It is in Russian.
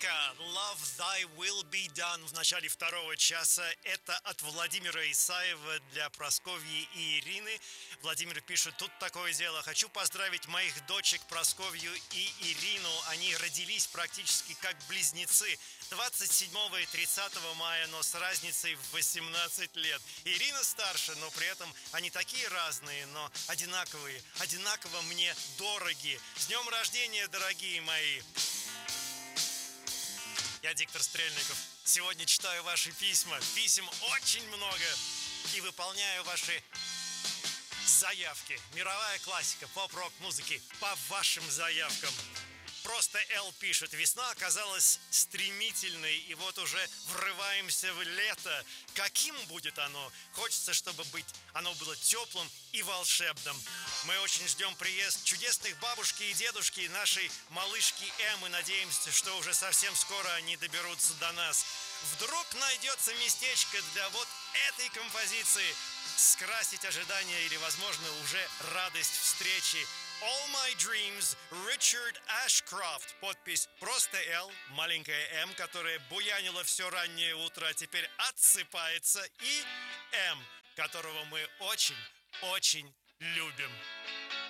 песенка «Love Thy Will Be Done» в начале второго часа. Это от Владимира Исаева для Прасковьи и Ирины. Владимир пишет: тут такое дело. Хочу поздравить моих дочек Прасковью и Ирину. Они родились практически как близнецы. 27 и 30 мая, но с разницей в 18 лет. Ирина старше, но при этом они такие разные, но одинаковые. Одинаково мне дороги. С днем рождения, дорогие мои! Я диктор Стрельников. Сегодня читаю ваши письма. Писем очень много. И выполняю ваши заявки. Мировая классика поп-рок музыки по вашим заявкам. Просто Эл пишет: весна оказалась стремительной, и вот уже врываемся в лето. Каким будет оно? Хочется, чтобы оно было теплым и волшебным. Мы очень ждем приезд чудесных бабушки и дедушки, нашей малышки Эм, и надеемся, что уже совсем скоро они доберутся до нас. Вдруг найдется местечко для вот этой композиции. Скрасить ожидания или, возможно, уже радость встречи. All My Dreams, Ричард Ашкрофт. Подпись просто Л, маленькая М, которая буянила все раннее утро, а теперь отсыпается, и М, которого мы очень-очень любим.